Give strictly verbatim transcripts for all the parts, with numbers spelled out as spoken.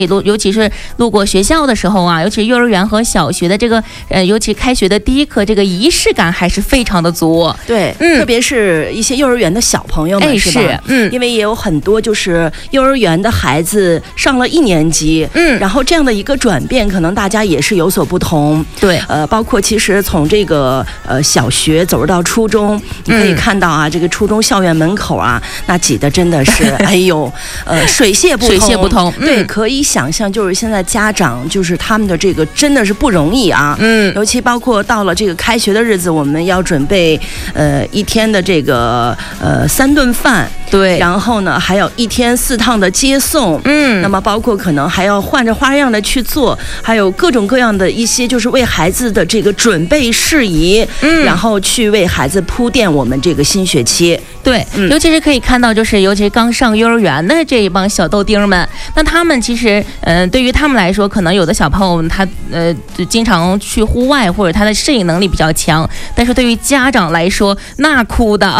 路尤其是路过学校的时候啊，尤其幼儿园和小学的这个呃，尤其开学的第一课，这个仪式感还是非常的足。 对，嗯，特别是一些幼儿园的小朋友们， 哎， 是吧？ 是，嗯， 因为也有很多就是幼儿园的孩子上了一年级，嗯，然后这样的一个转变，可能大家也是有所不同。 对， 呃，包括其实从这个呃小学走入到初中，你可以看到啊，嗯、这个初中校园门口啊，那挤的真的是，哎呦，呃，水泄不通， 水泄不通。嗯、 对，可以想象，就是现在家长就是他们的这个真的是不容易啊，嗯，尤其包括到了这个开学的日子，我们要准备呃一天的这个呃三顿饭， 对， 然后呢还有一天四趟的接送，嗯，那么包括可能还要换着花样的去做，还有各种各样的一些就是为孩子的这个准备事宜，嗯，然后去为孩子铺垫我们这个新学期。 对，嗯、尤其是可以看到，就是尤其是刚上幼儿园的这一帮小豆丁们，那他们其实，嗯、呃，对于他们来说，可能有的小朋友他呃就经常去户外，或者他的适应能力比较强，但是对于家长来说，那哭的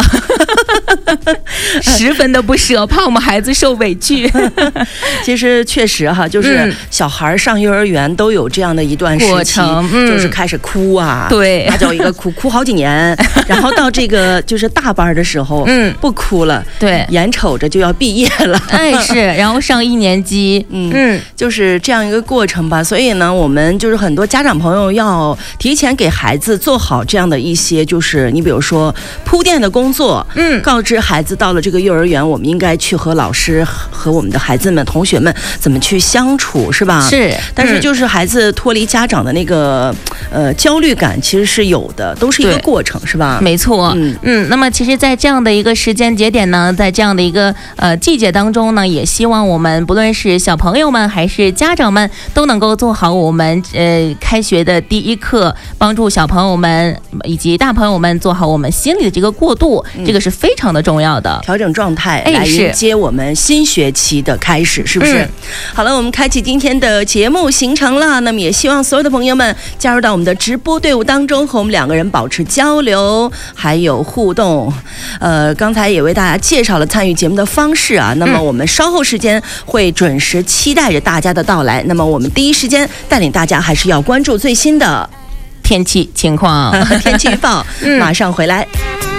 十分的不舍，怕我们孩子受委屈。 其实确实哈，就是小孩上幼儿园都有这样的一段时期， 过程嗯、 就是开始哭啊， 对， 那叫一个哭哭好几年，然后到这个就是大班的时候，嗯，不哭了， 对， 眼瞅着就要毕业了， 哎是，然后上一年级， 嗯嗯，就是这样一个过程吧。所以呢，我们就是很多家长朋友要提前给孩子做好这样的一些，就是你比如说铺垫的工作，嗯，告知孩子到了这个幼儿园，我们应该去和老师和我们的孩子们、同学们怎么去相处，是吧？ 是， 但是就是孩子脱离家长的那个呃焦虑感，其实是有的，都是一个过程，是吧？ 没错，嗯嗯。那么其实，在这样的一个时间节点呢，在这样的一个呃季节当中呢，也希望我们不论是小朋友们还是家长们，都能够做好我们呃开学的第一课，帮助小朋友们以及大朋友们做好我们心里的这个过渡，嗯、这个是非常的重要的。 调整状态来迎接我们新学期的开始，是不是？嗯、好了，我们开启今天的节目行程了。那么也希望所有的朋友们加入到我们的直播队伍当中，和我们两个人保持交流还有互动。呃，刚才也为大家介绍了参与节目的方式啊。那么我们稍后时间会准时期待着大家的到来。那么我们第一时间带领大家还是要关注最新的天气情况、 天气预报，嗯、马上回来。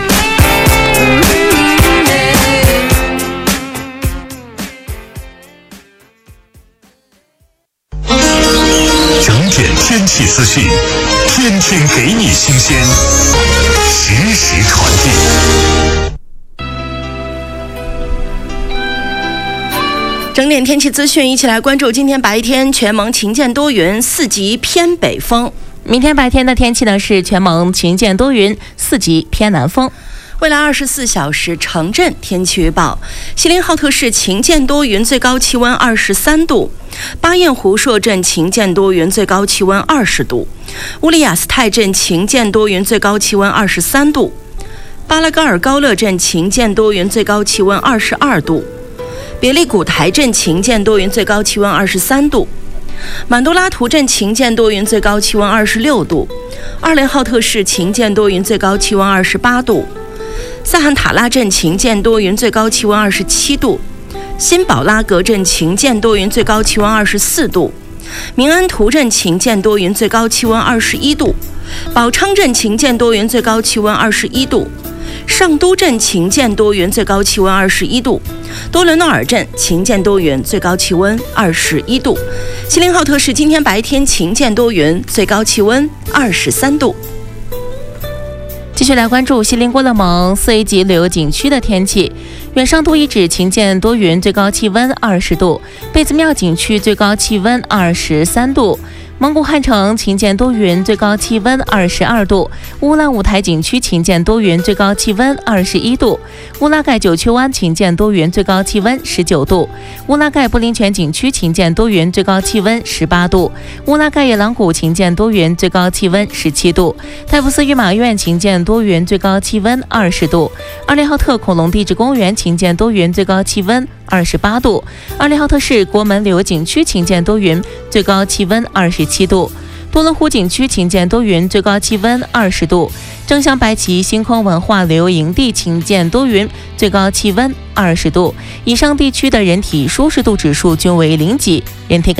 整点天气资讯，天天给你新鲜，实时传递。 整点天气资讯，一起来关注今天白天全蒙晴间多云，四级偏北风。 明天白天的天气呢是全蒙晴间多云，四级偏南风。 未来二十四小时城镇天气预报：锡林浩特市晴间多云，最高气温二十三度；巴彦湖朔镇晴间多云，最高气温二十度；乌里雅斯泰镇晴间多云，最高气温二十三度；巴拉戈尔高乐镇晴间多云，最高气温二十二度；别利古台镇晴间多云，最高气温二十三度；满都拉图镇晴间多云，最高气温二十六度；二连浩特市晴间多云，最高气温二十八度；萨罕塔拉镇晴间多云，最高气温二十七度；新宝拉格镇晴间多云，最高气温二十四度；明安图镇晴间多云，最高气温二十一度；宝昌镇晴间多云，最高气温二十一度；上都镇晴间多云，最高气温二十一度；多伦诺尔镇晴间多云，最高气温二十一度；锡林浩特市今天白天晴间多云，最高气温二十三度。 继续来关注锡林郭勒盟四 A 级旅游景区的天气。远上都遗址晴间多云，最高气温二十度；贝子庙景区最高气温二十三度；蒙古汉城晴间多云，最高气温二十二度；乌兰舞台景区晴间多云，最高气温二十一度；乌拉盖九曲湾晴间多云，最高气温十九度；乌拉盖布林泉景区晴间多云，最高气温十八度；乌拉盖野狼谷晴间多云，最高气温十七度；泰布斯御马院晴间多云，最高气温二十度；二连浩特恐龙地质公园晴间多云，最高气温二十八度；二连浩特市国门旅游景区晴间多云，最高气温二十七度；多伦湖景区晴间多云，最高气温二十度；正向白旗星空文化旅游营地晴间多云，最高气温二十度。以上地区的人体舒适度指数均为零级，人体感